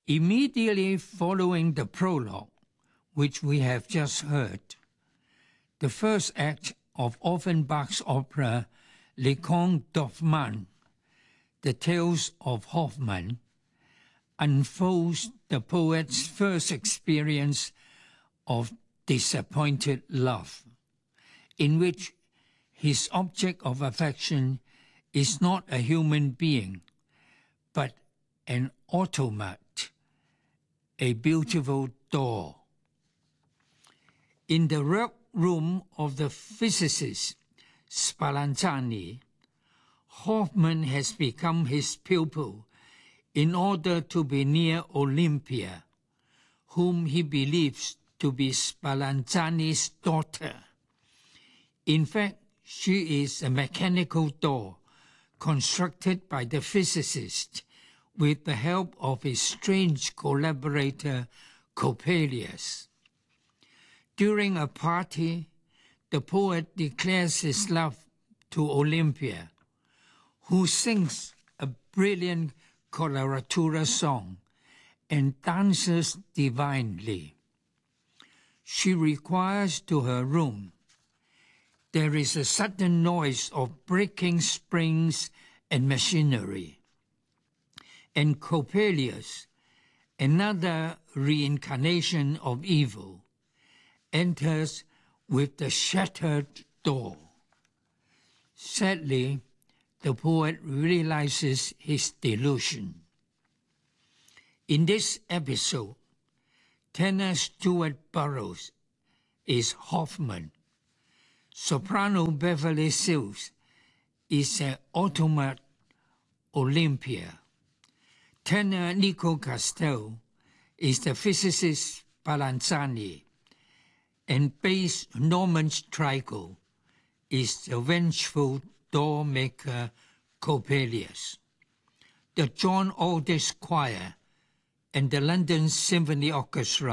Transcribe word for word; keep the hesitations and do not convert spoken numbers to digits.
Immediately following the prologue, which we have just heard, the first act of Offenbach's opera Les Contes d'Hoffmann, The Tales of Hoffmann, unfolds the poet's first experience of disappointed love, in which his object of affection is not a human being, but an automat, a beautiful doll. In the rec room of the physicist Spallanzani, Hoffmann has become his pupil in order to be near Olympia, whom he believes to be Spallanzani's daughter. In fact, she is a mechanical doll constructed by the physicist with the help of his strange collaborator Coppelius. During a party, the poet declares his love to Olympia, who sings a brilliant coloratura song and dances divinely. She requires to her room. There is a sudden noise of breaking springs and machinery, and Coppelius, another reincarnation of evil, enters with the shattered door. Sadly, the poet realizes his delusion. In this episode, tenor Stuart Burroughs is Hoffmann. Soprano Beverly Sills is an automat Olympia. Tenor Nico Castell is the physicist Spallanzani, and bass Norman Strigo is the vengeful doll maker Coppelius. The John Aldrich Choir and the London Symphony Orchestra